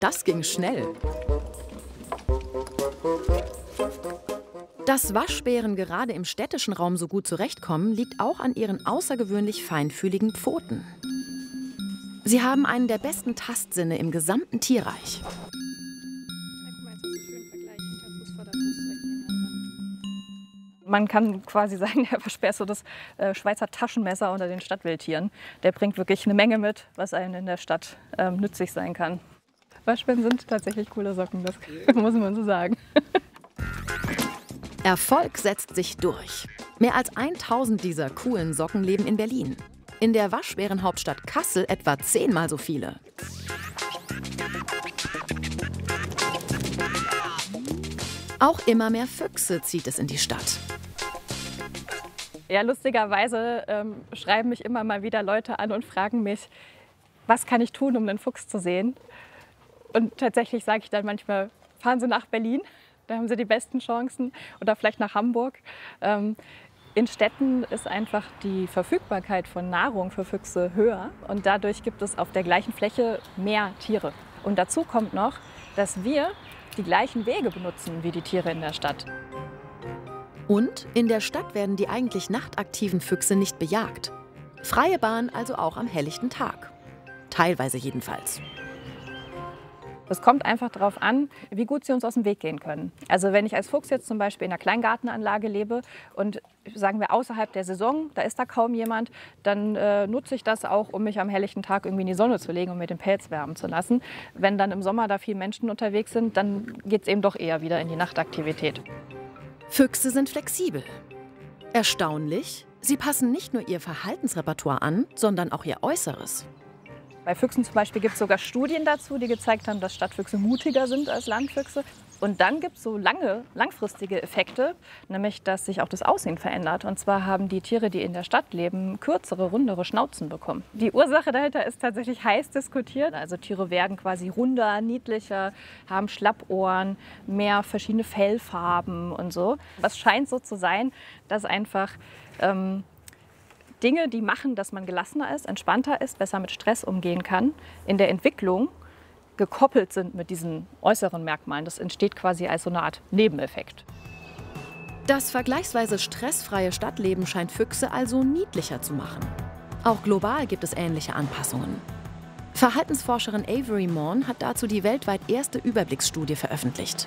Das ging schnell. Dass Waschbären gerade im städtischen Raum so gut zurechtkommen, liegt auch an ihren außergewöhnlich feinfühligen Pfoten. Sie haben einen der besten Tastsinne im gesamten Tierreich. Man kann quasi sagen, der Waschbär ist so das Schweizer Taschenmesser unter den Stadtwildtieren. Der bringt wirklich eine Menge mit, was einem in der Stadt nützlich sein kann. Waschbären sind tatsächlich coole Socken, das muss man so sagen. Erfolg setzt sich durch. Mehr als 1000 dieser coolen Socken leben in Berlin. In der Waschbärenhauptstadt Kassel etwa 10-mal so viele. Auch immer mehr Füchse zieht es in die Stadt. Ja, lustigerweise schreiben mich immer mal wieder Leute an und fragen mich, was kann ich tun, um einen Fuchs zu sehen? Und tatsächlich sage ich dann manchmal, fahren Sie nach Berlin, da haben Sie die besten Chancen, oder vielleicht nach Hamburg. In Städten ist einfach die Verfügbarkeit von Nahrung für Füchse höher und dadurch gibt es auf der gleichen Fläche mehr Tiere. Und dazu kommt noch, dass wir die gleichen Wege benutzen wie die Tiere in der Stadt. Und in der Stadt werden die eigentlich nachtaktiven Füchse nicht bejagt. Freie Bahn also auch am helllichten Tag. Teilweise jedenfalls. Es kommt einfach darauf an, wie gut sie uns aus dem Weg gehen können. Also wenn ich als Fuchs jetzt zum Beispiel in einer Kleingartenanlage lebe und sagen wir außerhalb der Saison, da ist da kaum jemand, dann nutze ich das auch, um mich am helllichten Tag irgendwie in die Sonne zu legen und mir den Pelz wärmen zu lassen. Wenn dann im Sommer da viele Menschen unterwegs sind, dann geht es eben doch eher wieder in die Nachtaktivität. Füchse sind flexibel. Erstaunlich, sie passen nicht nur ihr Verhaltensrepertoire an, sondern auch ihr Äußeres. Bei Füchsen zum Beispiel gibt es sogar Studien dazu, die gezeigt haben, dass Stadtfüchse mutiger sind als Landfüchse. Und dann gibt es so langfristige Effekte, nämlich dass sich auch das Aussehen verändert. Und zwar haben die Tiere, die in der Stadt leben, kürzere, rundere Schnauzen bekommen. Die Ursache dahinter ist tatsächlich heiß diskutiert. Also Tiere werden quasi runder, niedlicher, haben Schlappohren, mehr verschiedene Fellfarben und so. Was scheint so zu sein, dass einfach Dinge, die machen, dass man gelassener ist, entspannter ist, besser mit Stress umgehen kann, in der Entwicklung gekoppelt sind mit diesen äußeren Merkmalen. Das entsteht quasi als so eine Art Nebeneffekt. Das vergleichsweise stressfreie Stadtleben scheint Füchse also niedlicher zu machen. Auch global gibt es ähnliche Anpassungen. Verhaltensforscherin Avery Morn hat dazu die weltweit erste Überblicksstudie veröffentlicht.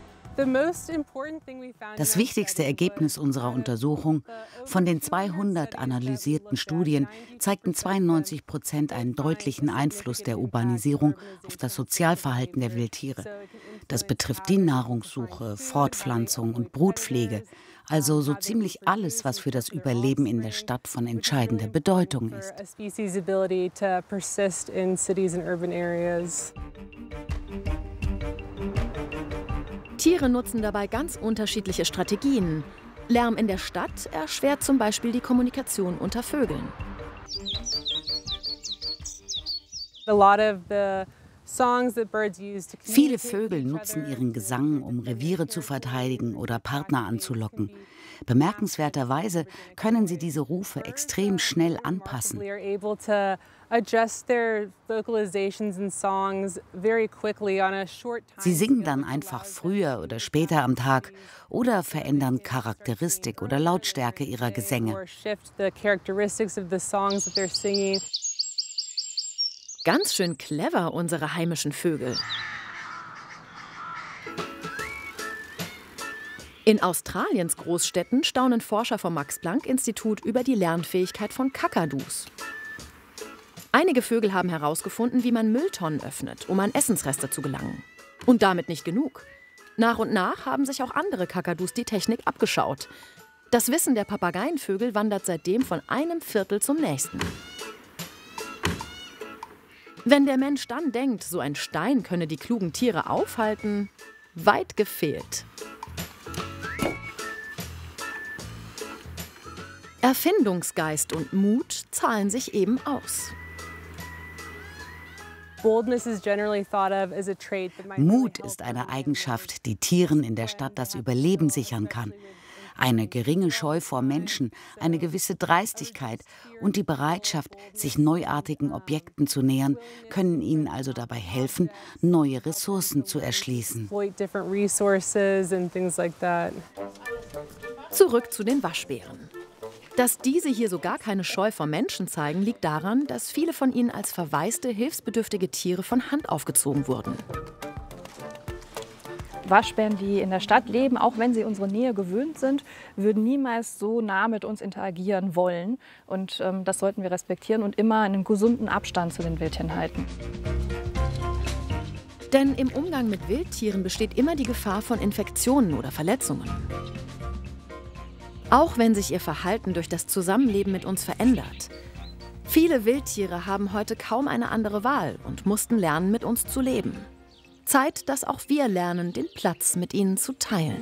Das wichtigste Ergebnis unserer Untersuchung: Von den 200 analysierten Studien zeigten 92% einen deutlichen Einfluss der Urbanisierung auf das Sozialverhalten der Wildtiere. Das betrifft die Nahrungssuche, Fortpflanzung und Brutpflege, also so ziemlich alles, was für das Überleben in der Stadt von entscheidender Bedeutung ist. Tiere nutzen dabei ganz unterschiedliche Strategien. Lärm in der Stadt erschwert zum Beispiel die Kommunikation unter Vögeln. Viele Vögel nutzen ihren Gesang, um Reviere zu verteidigen oder Partner anzulocken. Bemerkenswerterweise können sie diese Rufe extrem schnell anpassen. Sie singen dann einfach früher oder später am Tag oder verändern Charakteristik oder Lautstärke ihrer Gesänge. Ganz schön clever, unsere heimischen Vögel. In Australiens Großstädten staunen Forscher vom Max-Planck-Institut über die Lernfähigkeit von Kakadus. Einige Vögel haben herausgefunden, wie man Mülltonnen öffnet, um an Essensreste zu gelangen. Und damit nicht genug. Nach und nach haben sich auch andere Kakadus die Technik abgeschaut. Das Wissen der Papageienvögel wandert seitdem von einem Viertel zum nächsten. Wenn der Mensch dann denkt, so ein Stein könne die klugen Tiere aufhalten, weit gefehlt. Erfindungsgeist und Mut zahlen sich eben aus. Mut ist eine Eigenschaft, die Tieren in der Stadt das Überleben sichern kann. Eine geringe Scheu vor Menschen, eine gewisse Dreistigkeit und die Bereitschaft, sich neuartigen Objekten zu nähern, können ihnen also dabei helfen, neue Ressourcen zu erschließen. Zurück zu den Waschbären. Dass diese hier so gar keine Scheu vor Menschen zeigen, liegt daran, dass viele von ihnen als verwaiste, hilfsbedürftige Tiere von Hand aufgezogen wurden. Waschbären, die in der Stadt leben, auch wenn sie unsere Nähe gewöhnt sind, würden niemals so nah mit uns interagieren wollen. Und das sollten wir respektieren und immer einen gesunden Abstand zu den Wildtieren halten. Denn im Umgang mit Wildtieren besteht immer die Gefahr von Infektionen oder Verletzungen. Auch wenn sich ihr Verhalten durch das Zusammenleben mit uns verändert. Viele Wildtiere haben heute kaum eine andere Wahl und mussten lernen, mit uns zu leben. Zeit, dass auch wir lernen, den Platz mit ihnen zu teilen.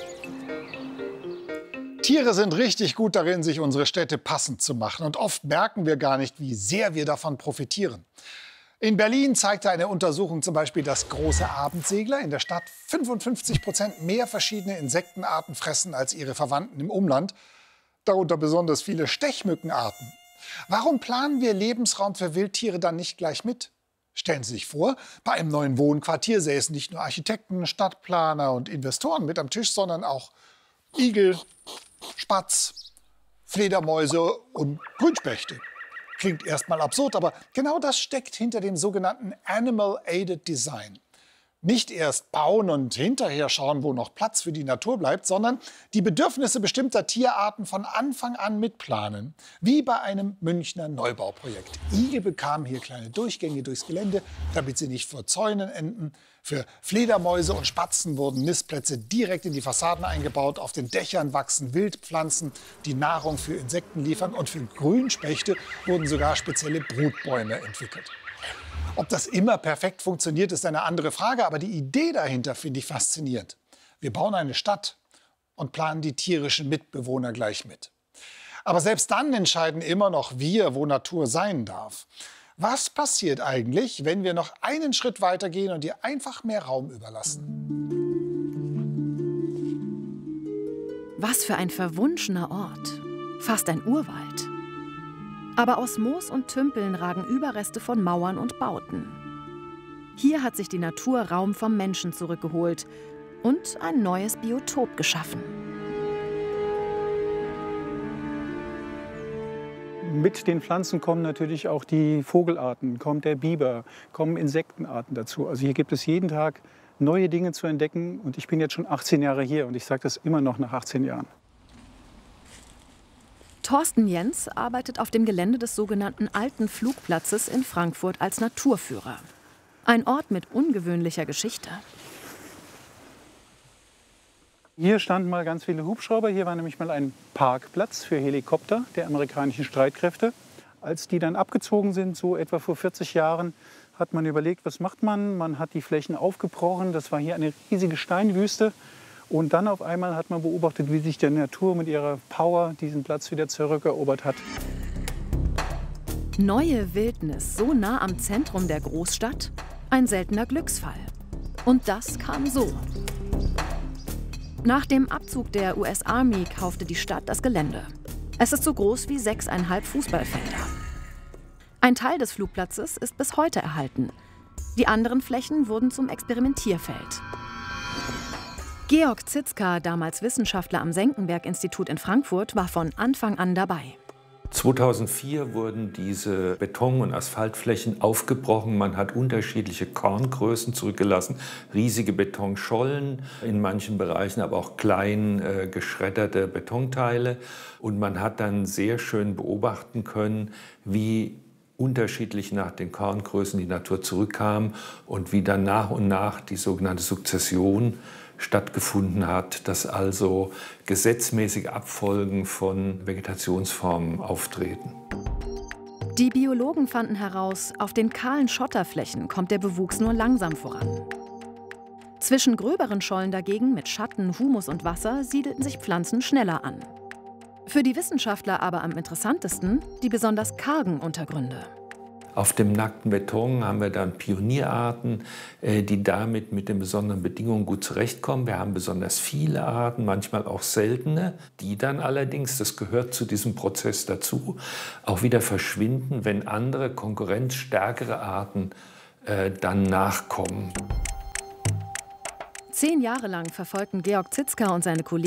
Tiere sind richtig gut darin, sich unsere Städte passend zu machen. Und oft merken wir gar nicht, wie sehr wir davon profitieren. In Berlin zeigte eine Untersuchung zum Beispiel, dass große Abendsegler in der Stadt 55% mehr verschiedene Insektenarten fressen als ihre Verwandten im Umland. Darunter besonders viele Stechmückenarten. Warum planen wir Lebensraum für Wildtiere dann nicht gleich mit? Stellen Sie sich vor, bei einem neuen Wohnquartier säßen nicht nur Architekten, Stadtplaner und Investoren mit am Tisch, sondern auch Igel, Spatz, Fledermäuse und Grünspechte. Klingt erstmal absurd, aber genau das steckt hinter dem sogenannten Animal-Aided Design. Nicht erst bauen und hinterher schauen, wo noch Platz für die Natur bleibt, sondern die Bedürfnisse bestimmter Tierarten von Anfang an mitplanen. Wie bei einem Münchner Neubauprojekt. Igel bekamen hier kleine Durchgänge durchs Gelände, damit sie nicht vor Zäunen enden. Für Fledermäuse und Spatzen wurden Nistplätze direkt in die Fassaden eingebaut. Auf den Dächern wachsen Wildpflanzen, die Nahrung für Insekten liefern. Und für Grünspechte wurden sogar spezielle Brutbäume entwickelt. Ob das immer perfekt funktioniert, ist eine andere Frage. Aber die Idee dahinter finde ich faszinierend. Wir bauen eine Stadt und planen die tierischen Mitbewohner gleich mit. Aber selbst dann entscheiden immer noch wir, wo Natur sein darf. Was passiert eigentlich, wenn wir noch einen Schritt weiter gehen und ihr einfach mehr Raum überlassen? Was für ein verwunschener Ort. Fast ein Urwald. Aber aus Moos und Tümpeln ragen Überreste von Mauern und Bauten. Hier hat sich die Natur Raum vom Menschen zurückgeholt und ein neues Biotop geschaffen. Mit den Pflanzen kommen natürlich auch die Vogelarten, kommt der Biber, kommen Insektenarten dazu. Also hier gibt es jeden Tag neue Dinge zu entdecken. Und ich bin jetzt schon 18 Jahre hier und ich sage das immer noch nach 18 Jahren. Thorsten Jens arbeitet auf dem Gelände des sogenannten Alten Flugplatzes in Frankfurt als Naturführer. Ein Ort mit ungewöhnlicher Geschichte. Hier standen mal ganz viele Hubschrauber. Hier war nämlich mal ein Parkplatz für Helikopter der amerikanischen Streitkräfte. Als die dann abgezogen sind, so etwa vor 40 Jahren, hat man überlegt, was macht man? Man hat die Flächen aufgebrochen. Das war hier eine riesige Steinwüste. Und dann auf einmal hat man beobachtet, wie sich die Natur mit ihrer Power diesen Platz wieder zurückerobert hat. Neue Wildnis so nah am Zentrum der Großstadt? Ein seltener Glücksfall. Und das kam so. Nach dem Abzug der US Army kaufte die Stadt das Gelände. Es ist so groß wie 6,5 Fußballfelder. Ein Teil des Flugplatzes ist bis heute erhalten. Die anderen Flächen wurden zum Experimentierfeld. Georg Zitzka, damals Wissenschaftler am Senckenberg-Institut in Frankfurt, war von Anfang an dabei. 2004 wurden diese Beton- und Asphaltflächen aufgebrochen. Man hat unterschiedliche Korngrößen zurückgelassen, riesige Betonschollen, in manchen Bereichen aber auch klein geschredderte Betonteile. Und man hat dann sehr schön beobachten können, wie unterschiedlich nach den Korngrößen die Natur zurückkam und wie dann nach und nach die sogenannte Sukzession stattgefunden hat, dass also gesetzmäßige Abfolgen von Vegetationsformen auftreten. Die Biologen fanden heraus, auf den kahlen Schotterflächen kommt der Bewuchs nur langsam voran. Zwischen gröberen Schollen dagegen mit Schatten, Humus und Wasser siedelten sich Pflanzen schneller an. Für die Wissenschaftler aber am interessantesten die besonders kargen Untergründe. Auf dem nackten Beton haben wir dann Pionierarten, die damit mit den besonderen Bedingungen gut zurechtkommen. Wir haben besonders viele Arten, manchmal auch seltene, die dann allerdings, das gehört zu diesem Prozess dazu, auch wieder verschwinden, wenn andere konkurrenzstärkere Arten dann nachkommen. 10 Jahre lang verfolgten Georg Zitzka und seine Kollegen